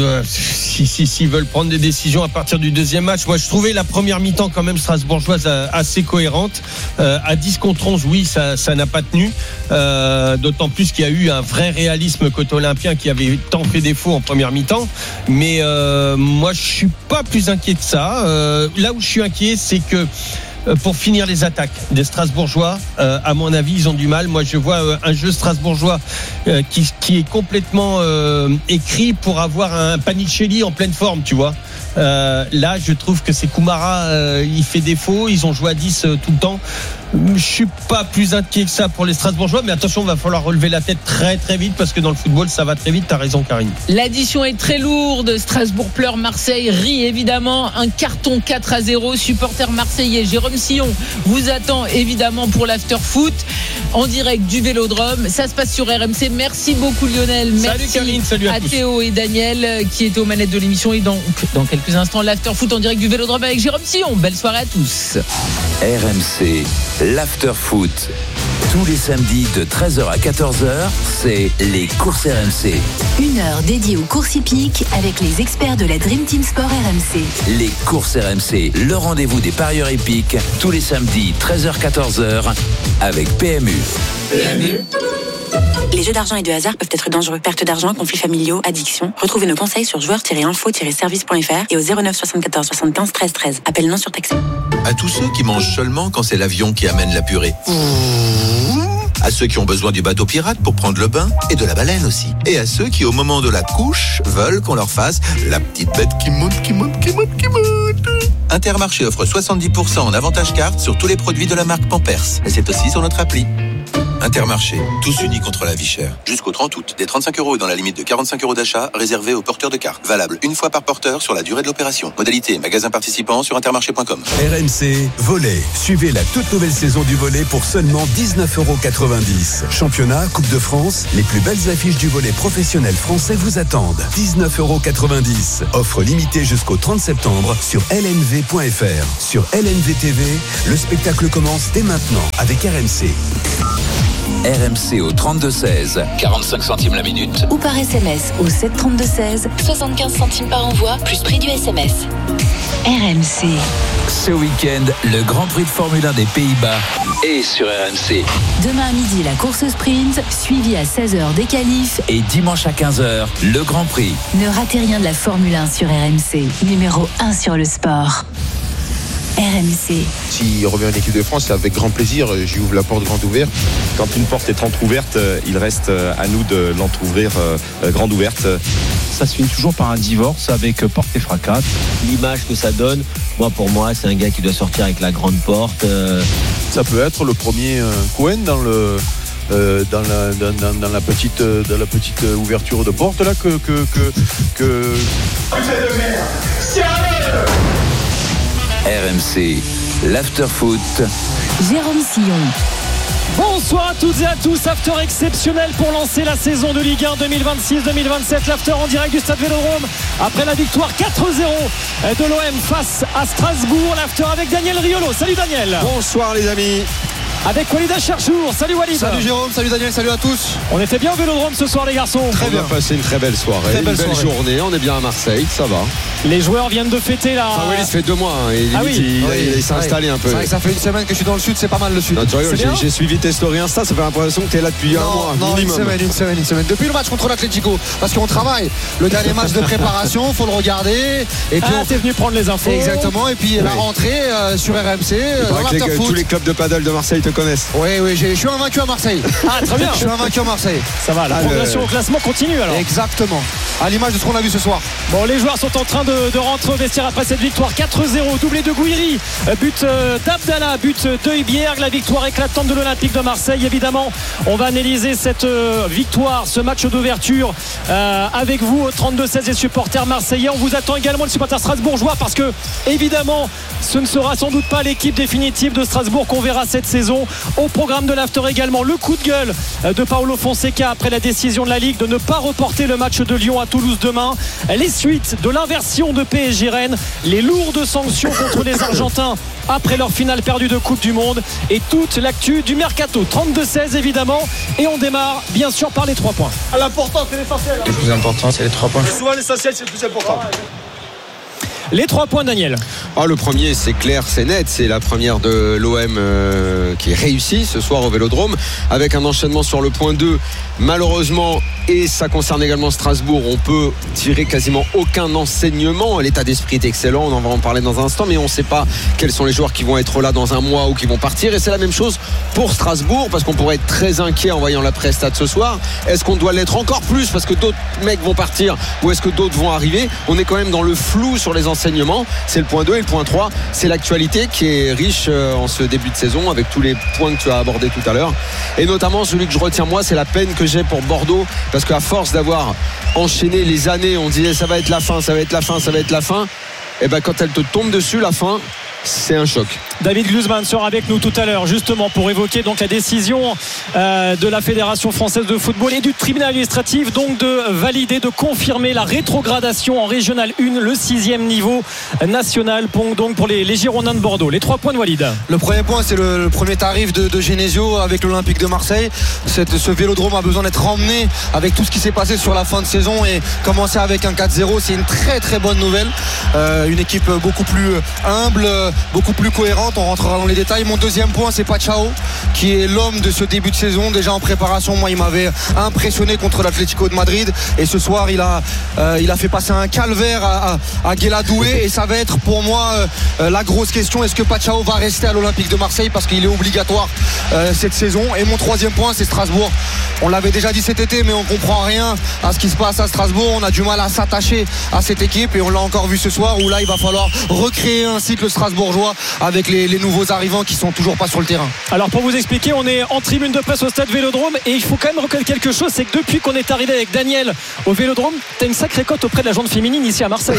J: s'ils veulent prendre des décisions à partir du deuxième match, moi je trouvais la première mi-temps quand même strasbourgeoise assez cohérente. À 10 contre 11, oui, ça n'a pas tenu. D'autant plus qu'il y a eu un vrai réalisme côté olympien qui avait tant fait défaut en première mi-temps. Mais moi je suis pas plus inquiet que ça. Là où je suis inquiet, c'est que pour finir les attaques des Strasbourgeois, à mon avis ils ont du mal. Moi je vois un jeu strasbourgeois qui est complètement écrit pour avoir un Panicelli en pleine forme, tu vois. Là je trouve que c'est Koumara, il fait défaut. Ils ont joué à 10 tout le temps. Je suis pas plus inquiet que ça pour les Strasbourgeois, mais attention, il va falloir relever la tête très très vite parce que dans le football ça va très vite. T'as raison, Karine.
G: L'addition est très lourde. Strasbourg pleure, Marseille rit évidemment. Un carton 4-0. Supporter marseillais Jérôme Sillon vous attend évidemment pour l'after foot en direct du Vélodrome. Ça se passe sur RMC. Merci beaucoup Lionel. Merci
J: salut Karine, salut à tous.
G: Théo et Daniel qui étaient aux manettes de l'émission. Et dans quelques instants, l'after foot en direct du Vélodrome avec Jérôme Sillon. Belle soirée à tous.
C: RMC, l'after foot. Tous les samedis de 13h à 14h, c'est les courses RMC.
D: Une heure dédiée aux courses hippiques avec les experts de la Dream Team Sport RMC.
C: Les courses RMC, le rendez-vous des parieurs hippiques, tous les samedis 13h-14h avec PMU.
K: Les jeux d'argent et de hasard peuvent être dangereux. Perte d'argent, conflits familiaux, addiction. Retrouvez nos conseils sur joueurs-info-service.fr et au 09 74 75 13 13. Appel non surtaxé.
B: À tous ceux qui mangent seulement quand c'est l'avion qui amène la purée. À ceux qui ont besoin du bateau pirate pour prendre le bain et de la baleine aussi. Et à ceux qui, au moment de la couche, veulent qu'on leur fasse la petite bête qui monte. Intermarché offre 70% en avantage carte sur tous les produits de la marque Pampers. Et c'est aussi sur notre appli. Intermarché, tous unis contre la vie chère. Jusqu'au 30 août, des 35 € dans la limite de 45 € d'achat réservés aux porteurs de carte. Valable une fois par porteur sur la durée de l'opération. Modalité magasin participant sur intermarché.com.
L: RMC Volley. Suivez la toute nouvelle saison du volley pour seulement 19,90 €. Championnat, Coupe de France, les plus belles affiches du volley professionnel français vous attendent. 19,90 €. Offre limitée jusqu'au 30 septembre sur lnv.fr. Sur LNV TV, le spectacle commence dès maintenant avec RMC.
C: RMC au 32-16, 45 centimes la minute.
D: Ou par SMS au 732-16, 75 centimes par envoi, plus prix du SMS. RMC.
C: Ce week-end, le Grand Prix de Formule 1 des Pays-Bas est sur RMC.
D: Demain à midi, la course sprint, suivie à 16h des qualifs.
C: Et dimanche à 15h, le Grand Prix.
D: Ne ratez rien de la Formule 1 sur RMC, numéro 1 sur le sport. RMC.
M: S'il revient en équipe de France, c'est avec grand plaisir. J'y ouvre la porte grande ouverte.
N: Quand une porte est entrouverte, il reste à nous de l'entrouvrir grande ouverte.
O: Ça se finit toujours par un divorce avec porte et fracas.
P: L'image que ça donne, pour moi, c'est un gars qui doit sortir avec la grande porte.
M: Ça peut être le premier Cohen dans la petite ouverture de porte là que...
C: RMC, l'after-foot.
D: Jérôme Sillon.
H: Bonsoir à toutes et à tous, after exceptionnel pour lancer la saison de Ligue 1 2026-2027, l'after en direct du Stade Vélodrome après la victoire 4-0 de l'OM face à Strasbourg, l'after avec Daniel Riolo. Salut Daniel.
M: Bonsoir les amis.
H: Avec Walid Acharchour. Salut Walid.
Q: Salut Jérôme, salut Daniel, salut à tous.
H: On était bien au Vélodrome ce soir les garçons.
M: Très bien. On a passé une très belle soirée, une belle journée, on est bien à Marseille, ça va.
H: Les joueurs viennent de fêter la...
M: Ah oui, ça fait 2 mois, il s'est installé un peu.
Q: C'est vrai que ça fait une semaine que je suis dans le sud, c'est pas mal le sud.
M: Non, tu rigoles, j'ai suivi tes stories Insta, ça fait l'impression que tu es là depuis un mois minimum.
Q: Une semaine. Depuis le match contre l'Atlético, parce qu'on travaille. Le dernier match de préparation, faut le regarder. Et puis
H: t'es venu prendre les infos.
Q: Exactement, et puis la rentrée sur RMC.
M: Tous les clubs de paddle de Marseille te connaissent.
Q: Oui, je suis invaincu à Marseille.
H: Ah, très bien.
Q: Je suis invaincu à Marseille.
H: Ça va, la progression au classement continue alors.
Q: Exactement. À l'image de ce qu'on a vu ce soir.
H: Bon, les joueurs sont en train de rentrer au vestiaire après cette victoire 4-0, doublé de Gouiri, but d'Abdallah, but de Ibierg, la victoire éclatante de l'Olympique de Marseille. Évidemment, on va analyser cette victoire, ce match d'ouverture avec vous au 32-16 des supporters marseillais. On vous attend également les supporters strasbourgeois parce que évidemment, ce ne sera sans doute pas l'équipe définitive de Strasbourg qu'on verra cette saison. Au programme de l'after également, le coup de gueule de Paulo Fonseca après la décision de la Ligue de ne pas reporter le match de Lyon à Toulouse demain. Les suites de l'inversion de PSG Rennes, les lourdes sanctions contre les Argentins après leur finale perdue de Coupe du Monde et toute l'actu du Mercato. 32-16 évidemment, et on démarre bien sûr par les 3 points.
Q: L'important, c'est l'essentiel.
R: Le plus important, c'est les 3 points.
Q: Souvent l'essentiel, c'est le plus important.
H: Les 3 points, Daniel.
M: Le premier, c'est clair, c'est net. C'est la première de l'OM qui est réussie ce soir au Vélodrome avec un enchaînement sur le point 2. Malheureusement, et ça concerne également Strasbourg, on peut tirer quasiment aucun enseignement. L'état d'esprit est excellent, on en va en parler dans un instant, mais on ne sait pas quels sont les joueurs qui vont être là dans un mois ou qui vont partir. Et c'est la même chose pour Strasbourg, parce qu'on pourrait être très inquiet en voyant la presta de ce soir. Est-ce qu'on doit l'être encore plus parce que d'autres mecs vont partir, ou est-ce que d'autres vont arriver? On est quand même dans le flou sur les enseignements l'enseignement, c'est le point 2 et le point 3, c'est l'actualité qui est riche en ce début de saison avec tous les points que tu as abordés tout à l'heure. Et notamment celui que je retiens moi, c'est la peine que j'ai pour Bordeaux, parce qu'à force d'avoir enchaîné les années, on disait ça va être la fin, ça va être la fin, ça va être la fin. Et ben quand elle te tombe dessus, la fin, c'est un choc.
R: David Glusman sera avec nous tout à l'heure justement pour évoquer donc la décision de la Fédération française de football et du tribunal administratif donc de valider, de confirmer la rétrogradation en régional 1, le 6e niveau national donc pour les Girondins de Bordeaux. Les 3 points de Walid.
Q: Le premier point, c'est le premier tarif de Genesio avec l'Olympique de Marseille. Ce vélodrome a besoin d'être emmené avec tout ce qui s'est passé sur la fin de saison et commencer avec un 4-0, c'est une très très bonne nouvelle. Une équipe beaucoup plus humble, beaucoup plus cohérente. On rentrera dans les détails. Mon deuxième point, c'est Pachao qui est l'homme de ce début de saison. Déjà en préparation, moi il m'avait impressionné contre l'Atlético de Madrid et ce soir il a fait passer un calvaire à Guéladoué et ça va être pour moi la grosse question. Est-ce que Pachao va rester à l'Olympique de Marseille parce qu'il est obligatoire cette saison? Et mon troisième point, c'est Strasbourg. On l'avait déjà dit cet été, mais on comprend rien à ce qui se passe à Strasbourg. On a du mal à s'attacher à cette équipe et on l'a encore vu ce soir où là il va falloir recréer un cycle strasbourgeois avec les nouveaux arrivants qui sont toujours pas sur le terrain.
R: Alors pour vous expliquer, on est en tribune de presse au stade Vélodrome et il faut quand même reconnaître quelque chose, c'est que depuis qu'on est arrivé avec Daniel au Vélodrome, t'as une sacrée cote auprès de la gente féminine ici à Marseille.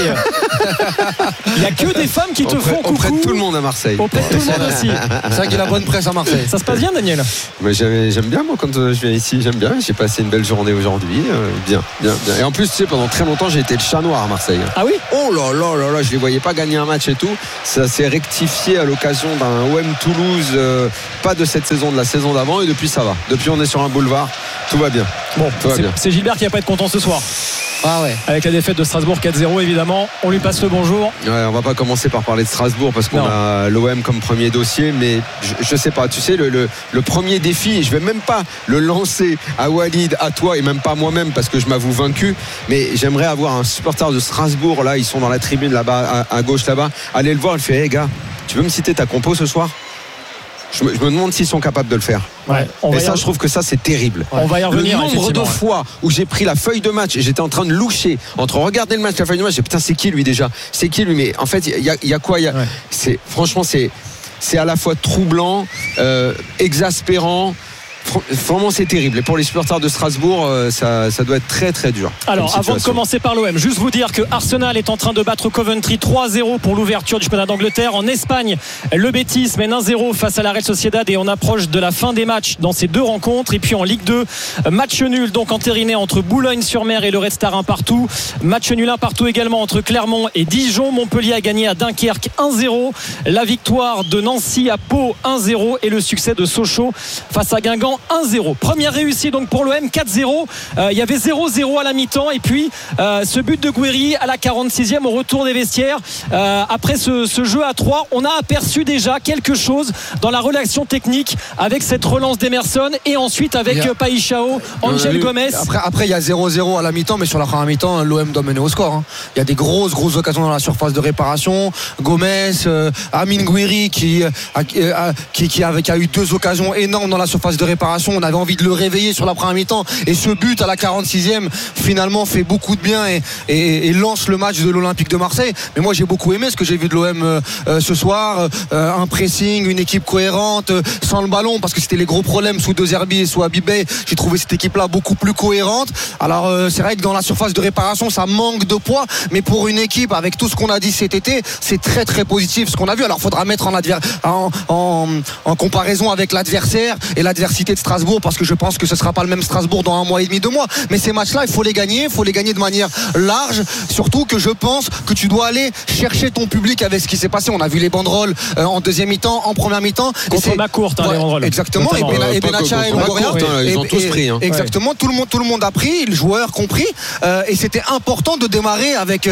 R: Il n'y a que des femmes qui te font coucou.
M: Auprès de tout le monde à Marseille.
R: Auprès de tout le monde aussi.
Q: C'est vrai qu'il y a la bonne presse à Marseille.
R: Ça se passe bien, Daniel?
M: Mais j'aime bien moi quand je viens ici, j'aime bien. J'ai passé une belle journée aujourd'hui, bien. Et en plus, tu sais, pendant très longtemps, j'ai été le chat noir à Marseille.
R: Ah oui?
M: Oh là là, je les voyais pas gagner un match et tout. Ça s'est rectifié à l'occasion d'un OM Toulouse, pas de cette saison, de la saison d'avant, et depuis ça va. Depuis on est sur un boulevard, tout va bien.
R: Bon, c'est Gilbert qui va pas être content ce soir.
Q: Ah ouais.
R: Avec la défaite de Strasbourg 4-0 évidemment, on lui passe le bonjour.
M: Ouais, on va pas commencer par parler de Strasbourg parce qu'on a l'OM comme premier dossier, mais je sais pas, tu sais, le premier défi, je vais même pas le lancer à Walid, à toi et même pas à moi-même parce que je m'avoue vaincu, mais j'aimerais avoir un supporter de Strasbourg, là ils sont dans la tribune là-bas à gauche là-bas, aller le voir, il fait hey gars, tu veux me citer ta compo ce soir? Je me demande s'ils sont capables de le faire.
R: Ouais,
M: et ça, je trouve que ça, c'est terrible.
R: On va y revenir.
M: Le nombre de fois où j'ai pris la feuille de match et j'étais en train de loucher entre regarder le match et la feuille de match, j'ai putain, c'est qui lui déjà? C'est qui lui? Mais en fait, il y a quoi? Franchement, c'est à la fois troublant, exaspérant. Vraiment c'est terrible et pour les supporters de Strasbourg ça doit être très très dur.
R: Alors avant de commencer par l'OM, juste vous dire que Arsenal est en train de battre Coventry 3-0 pour l'ouverture du championnat d'Angleterre. En Espagne, le Betis mène 1-0 face à la Real Sociedad et on approche de la fin des matchs dans ces deux rencontres. Et puis en Ligue 2, match nul donc entériné entre Boulogne-sur-Mer et le Red Star 1 partout. Match nul 1 partout également entre Clermont et Dijon. Montpellier a gagné à Dunkerque 1-0. La victoire de Nancy à Pau 1-0 et le succès de Sochaux face à Guingamp 1-0. Première réussite donc pour l'OM, 4-0. Il y avait 0-0 à la mi-temps et puis ce but de Gouiri à la 46e au retour des vestiaires. Après ce jeu à 3, on a aperçu déjà quelque chose dans la relation technique avec cette relance d'Emerson et ensuite avec Paixão, Angel Gomez.
Q: Après il y a 0-0 à la mi-temps, mais sur la première mi-temps l'OM doit mener au score. Il y a des grosses occasions dans la surface de réparation. Gomez, Amine Gouiri qui a eu 2 occasions énormes dans la surface de réparation. On avait envie de le réveiller sur la première mi-temps et ce but à la 46e finalement fait beaucoup de bien et lance le match de l'Olympique de Marseille. Mais moi j'ai beaucoup aimé ce que j'ai vu de l'OM ce soir, un pressing, une équipe cohérente sans le ballon parce que c'était les gros problèmes sous De Zerbi et sous Habibé. J'ai trouvé cette équipe là beaucoup plus cohérente. Alors c'est vrai que dans la surface de réparation ça manque de poids, mais pour une équipe avec tout ce qu'on a dit cet été, c'est très très positif ce qu'on a vu. Alors il faudra mettre en comparaison avec l'adversaire et l'adversité de Strasbourg parce que je pense que ce ne sera pas le même Strasbourg dans 1 mois et demi, 2 mois, mais ces matchs là il faut les gagner de manière large, surtout que je pense que tu dois aller chercher ton public avec ce qui s'est passé. On a vu les banderoles en deuxième mi-temps, en première mi-temps
R: contre Macourt, les banderoles
Q: exactement, et Benatia et Longoria
M: ils ont tous pris
Q: exactement, tout le monde a pris, le joueur compris, et c'était important de démarrer avec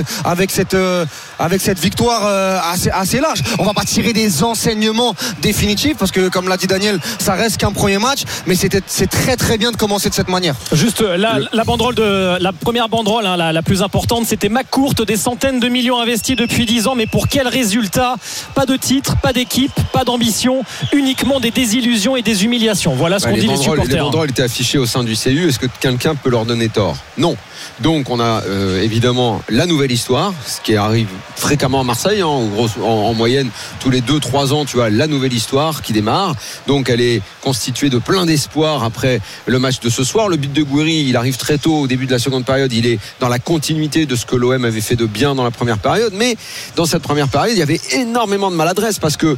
Q: cette victoire assez large. On va pas tirer des enseignements définitifs parce que comme l'a dit Daniel, ça reste qu'un premier match, mais c'est très très bien de commencer de cette manière.
R: Juste la première banderole la plus importante, c'était Macourt, des centaines de millions investis depuis 10 ans, mais pour quel résultat? Pas de titre, pas d'équipe, pas d'ambition, uniquement des désillusions et des humiliations. Voilà ce qu'on dit les supporters.
M: Les banderoles étaient affichées au sein du CU. Est-ce que quelqu'un peut leur donner tort? Non. Donc on a évidemment la nouvelle histoire, ce qui arrive fréquemment à Marseille, hein, en moyenne tous les 2-3 ans tu as la nouvelle histoire qui démarre, donc elle est constituée de plein d'espoir après le match de ce soir. Le but de Gouiri, il arrive très tôt au début de la seconde période, il est dans la continuité de ce que l'OM avait fait de bien dans la première période, mais dans cette première période il y avait énormément de maladresse parce que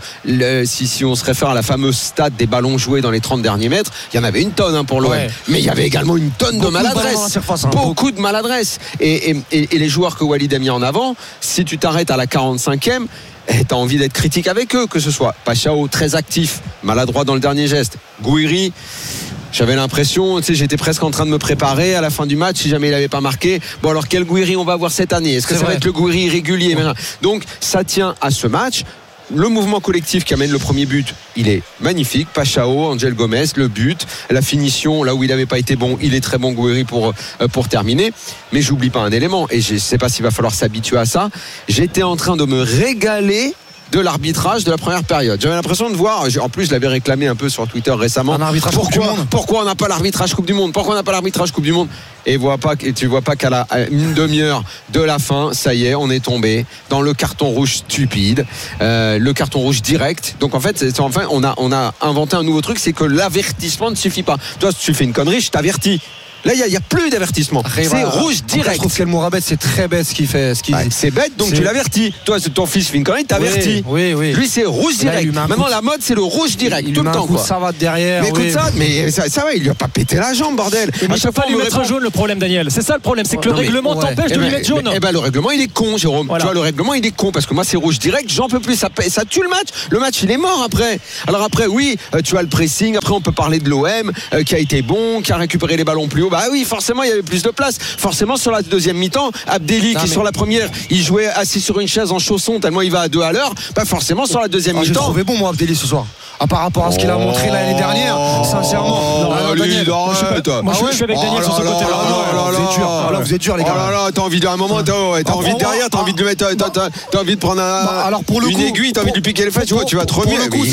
M: si on se réfère à la fameuse stat des ballons joués dans les 30 derniers mètres, il y en avait une tonne pour l'OM, mais il y avait également une tonne de maladresse, beaucoup de maladresse, et les joueurs que Walid a mis en avant, si tu t'arrêtes à la 45e, t'as envie d'être critique avec eux, que ce soit Pachao très actif, maladroit dans le dernier geste, Gouiri, j'avais l'impression, j'étais presque en train de me préparer à la fin du match si jamais il n'avait pas marqué. Bon, alors quel Gouiri on va avoir cette année? Est-ce que ça va être le Gouiri régulier? Donc ça tient à ce match. Le mouvement collectif qui amène le premier but, il est magnifique. Pachao, Angel Gomez, le but, la finition, là où il n'avait pas été bon, il est très bon, Gouiri, pour terminer. Mais j'oublie pas un élément, et je ne sais pas s'il va falloir s'habituer à ça. J'étais en train de me régaler de l'arbitrage de la première période. J'avais l'impression de voir, en plus je l'avais réclamé un peu sur Twitter récemment, pourquoi on n'a pas l'arbitrage Coupe du Monde, pourquoi on n'a pas l'arbitrage Coupe du Monde, et tu vois pas qu'à une demi-heure de la fin, ça y est, on est tombé dans le carton rouge stupide, le carton rouge direct. Donc en fait on a inventé un nouveau truc, c'est que l'avertissement ne suffit pas. Toi, si tu fais une connerie, je t'avertis. Là, il n'y a plus d'avertissement. C'est rouge direct.
Q: Je trouve qu'El Mourabet, c'est très bête ce qu'il fait.
M: C'est bête, donc tu l'avertis. Toi, ton fils fait une connerie, t'avertis.
Q: Oui.
M: Lui, c'est rouge direct. Maintenant, la mode, c'est le rouge direct. Tout le temps.
Q: Ça va derrière.
M: Mais écoute ça, mais ça va, il lui a pas pété la jambe, bordel.
R: Mais il ne peut pas lui mettre un jaune, le problème, Daniel. C'est ça le problème, c'est que le règlement t'empêche de lui mettre jaune.
M: Le règlement, il est con, Jérôme. Tu vois, le règlement, il est con parce que moi, c'est rouge direct, j'en peux plus. Ça tue le match. Le match, il est mort après. Alors après, oui, tu as le pressing. Après, on peut parler de l'OM qui a été bon, qui a récupéré les ballons plus haut. Bah oui, forcément, il y avait plus de place. Forcément, sur la deuxième mi-temps, Abdelli, sur la première, il jouait assis sur une chaise en chaussons tellement il va à 2 à l'heure. Pas forcément sur la deuxième mi-temps.
Q: J'ai trouvé bon, moi, Abdelli, ce soir. Par rapport à ce qu'il a montré l'année dernière, sincèrement.
R: Daniel, moi, je suis avec Daniel sur ce côté-là.
Q: Vous êtes dur, les gars.
M: T'as envie d'un moment, t'as envie de derrière, t'as envie de lui mettre, t'as envie de prendre une aiguille, t'as envie de lui piquer les fesses, tu vas te remuer.
Q: Pour le coup,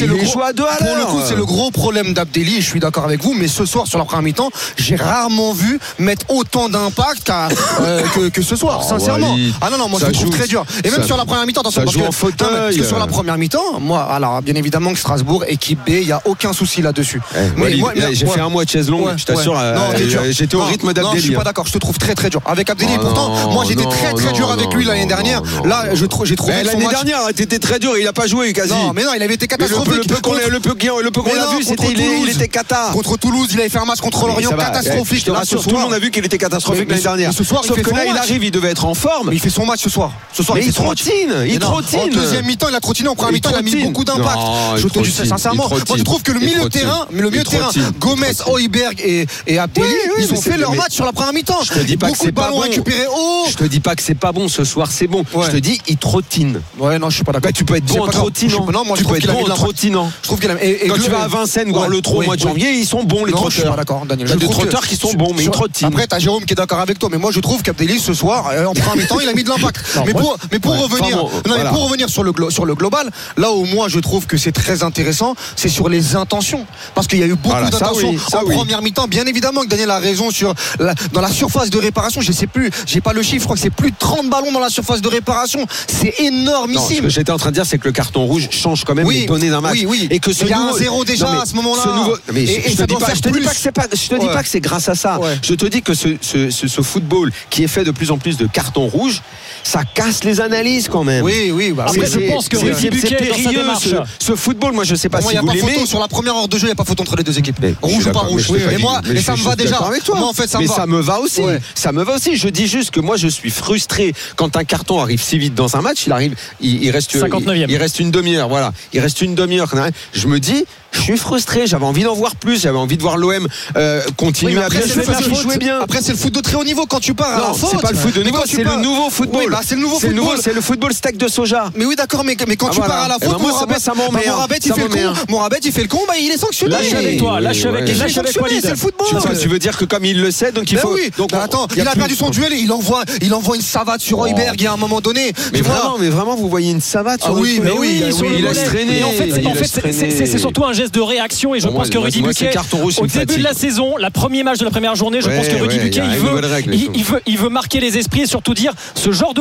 Q: c'est le gros problème d'Abdelli. Je suis d'accord avec vous, mais ce soir, sur la première mi-temps, j'ai rarement vu mettre autant d'impact que ce soir, sincèrement. Non, moi je le trouve très dur. Et même sur la première mi-temps, attention, parce que sur la première mi-temps, moi, alors bien évidemment que Strasbourg, équipe B, il n'y a aucun souci là-dessus.
M: Mais j'ai fait un mois de chaise longue, je t'assure, j'étais au rythme d'Abdelli.
Q: Non, je suis pas d'accord, je te trouve très très dur. Avec Abdelli, pourtant, moi j'étais très dur avec lui l'année dernière. Là, j'ai trouvé
M: l'année dernière, t'étais très dur, il a pas joué quasi.
Q: Non, mais non, il avait été catastrophique.
M: Le peu qu'on a vu, c'était il était cata.
Q: Contre Toulouse, il avait fait un match contre Lorient catastrophique.
M: Je te rassure, tout le monde a vu qu'il était catastrophique l'année dernière.
Q: Ce soir,
M: sauf que là, il arrive, il devait être en forme.
Q: Mais il fait son match ce soir.
M: Mais il trottine.
Q: En deuxième mi-temps, il a trottiné. En première mi-temps, il a mis beaucoup d'impact. Je te dis sincèrement. Moi, je trouve que le milieu de terrain, Gomez, Højbjerg et Abdelli, ils ont fait leur match sur la première mi-temps.
M: Je te dis pas que c'est pas bon. Je te dis pas que c'est pas bon. Ce soir, c'est bon. Je te dis, il trottine.
Q: Ouais, non, je suis pas d'accord.
M: Tu peux être bon en trottinant.
Q: Non, moi, je trouve qu'il a mis de trottinant. Je trouve qu'il a.
M: Quand tu vas à Vincennes voir le trot au mois de janvier, ils sont bons les trotteurs.
Q: Je suis pas d'accord, Daniel.
M: T'as des trotteurs qui sont bons, mais ils trottinent.
Q: Après, t'as Jérôme qui est d'accord avec toi, mais moi, je trouve qu'Abdelli ce soir, en première mi-temps, il a mis de l'impact. Mais pour revenir sur le global, là où moi, je trouve que c'est très intéressant, c'est sur les intentions, parce qu'il y a eu beaucoup d'intentions en première mi-temps. Bien évidemment que Daniel a raison dans la surface de réparation. Je sais plus, j'ai pas le chiffre, je crois que c'est plus de 30 ballons dans la surface de réparation. C'est énormissime.
M: Non, ce que j'étais en train de dire, c'est que le carton rouge change quand même les données d'un match.
Q: Et que il y a un 0 déjà à ce moment-là.
M: Je te dis pas que c'est grâce à ça. Je te dis que ce football qui est fait de plus en plus de cartons rouges, ça casse les analyses quand même.
R: Après, je pense que
M: c'est périlleux ce football. Moi, je sais pas si vous l'aimez.
Q: Sur la première heure de jeu, il n'y a pas photo entre les deux équipes. Rouge ou pas rouge. Et moi, ça me va déjà. Moi, en fait, ça me va.
M: Ça me va aussi. Ça me va aussi. Je dis juste que moi, je suis frustré quand un carton arrive si vite dans un match. Il reste
R: 59e.
M: Il reste une demi-heure. Voilà. Il reste une demi-heure. Je me dis, je suis frustré, j'avais envie d'en voir plus, j'avais envie de voir l'OM continuer à bien jouer bien.
Q: Après, c'est le foot de très haut niveau quand tu pars à la faute.
M: C'est pas le foot de niveau, c'est le nouveau football.
Q: C'est le nouveau football.
M: C'est le football steak de soja.
Q: Mais oui, d'accord, mais quand tu pars à la faute, Mourabet, il fait le con, il est sanctionné.
R: Là, je suis avec toi, là, je suis avec Walid.
Q: C'est le football.
M: Tu veux dire que comme il le sait, donc il faut.
Q: Attends, il a perdu son duel, il envoie une savate sur Højbjerg à un moment donné.
M: Mais vraiment, vous voyez une savate sur
Q: oui, mais oui,
M: il laisse traîner.
R: En fait, c'est surtout un geste de réaction. Et je pense que Rudy Buquet, au début de la saison, la premier match de la première journée, je pense que Rudy Buquet, il veut marquer les esprits et surtout dire ce genre de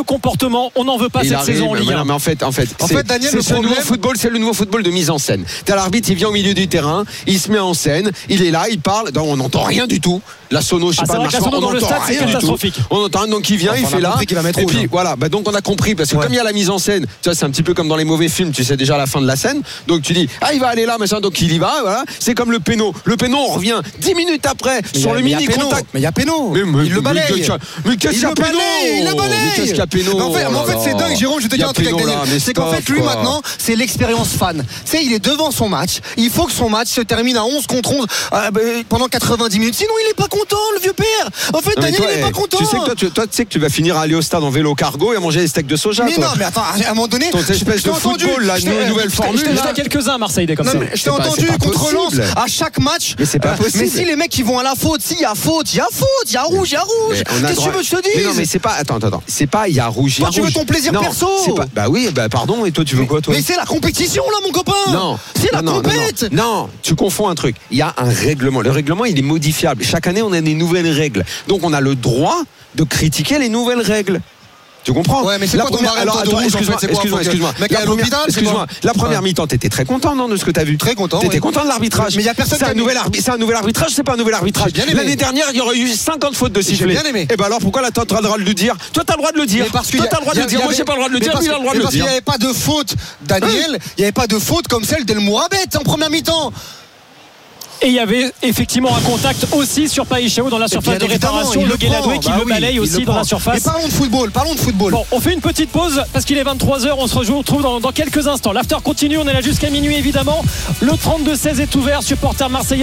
R: comportement, on n'en veut pas cette saison en Ligue 1.
M: Mais en fait,
Q: Daniel,
M: c'est le nouveau football de mise en scène. T'as l'arbitre, il vient au milieu du terrain, il se met en scène, il est là, il parle, on n'entend rien du tout. La sono, je sais pas,
R: la sono dans le stade, c'est catastrophique.
M: On entend rien, donc il vient, il fait là. Et puis voilà, donc on a compris, parce que comme il y a la mise en scène, tu vois, c'est un petit peu comme dans les mauvais films, tu sais déjà la fin de la scène, donc tu dis, il va aller là, machin, donc il y va, voilà. C'est comme le péno. Le péno, on revient 10 minutes après sur le mini contact.
Q: Mais il y a péno.
M: Il le balaye. Mais qu'est-ce qu'il y a péno?
Q: Il le balaye.
M: Qu'est-ce qu'il y a péno?
Q: En fait, c'est dingue, Jérôme, je vais te dire un truc avec Daniel. C'est qu'en fait, lui maintenant, c'est l'expérience fan. Tu sais, il est devant son match. Il faut que son match se termine à 11 contre 11 pendant 90 minutes. Sinon, il est pas content, le vieux père. En fait, Daniel, il est pas content.
M: Tu sais que tu vas finir à aller au stade en vélo cargo et à manger des steaks de soja.
Q: Mais non, mais attends, à un moment donné,
M: ton espèce de football, la nouvelle formule.
R: Je t'ai quelques-uns, Marseille, comme ça.
Q: Je t'ai entendu contre Lens à chaque match.
M: Mais c'est pas possible.
Q: Mais si les mecs ils vont à la faute, si il y a faute, il y a rouge. Qu'est-ce que tu veux que je te dise?
M: Mais non, mais c'est pas. Attends. C'est pas il y a rouge.
Q: Toi, tu veux ton plaisir perso.
M: Bah oui, pardon. Et toi, tu veux quoi, toi?
Q: Mais c'est la compétition là, mon copain.
M: Non.
Q: C'est la compète.
M: Non, tu confonds un truc. Il y a un règlement. Le règlement, il est modifiable. Chaque année, on a des nouvelles règles. Donc, on a le droit de critiquer les nouvelles règles. Tu comprends?
Q: Ouais, mais c'est quoi ton barème de rouge?
M: Excuse-moi.
Q: Mec, à l'hôpital,
M: excuse-moi. La première mi-temps, t'étais très content, non, de ce que t'as vu?
Q: Très content.
M: T'étais content de l'arbitrage.
Q: Mais il y a personne.
M: C'est un nouvel arbitrage, c'est pas un nouvel arbitrage. L'année dernière, il y aurait eu 50 fautes de sifflet.
Q: J'ai bien aimé.
M: Et ben alors, pourquoi là, t'as le droit de le dire? Toi, t'as le droit de le dire. Toi, t'as le droit de le dire. Moi, j'ai pas le droit de le dire. Lui, il a le droit de le dire.
Q: Parce qu'il n'y avait pas de faute, Daniel. Il n'y avait pas de faute comme celle d'El Mohamed en première mi-temps.
R: Et il y avait effectivement un contact aussi sur Païchao dans la surface de réparation. Le Guéladoué qui le balaye aussi dans la surface.
Q: Mais parlons de football.
R: Bon, on fait une petite pause parce qu'il est 23h. On se retrouve dans quelques instants. L'after continue. On est là jusqu'à minuit évidemment. Le 32-16 est ouvert. Supporters marseillais.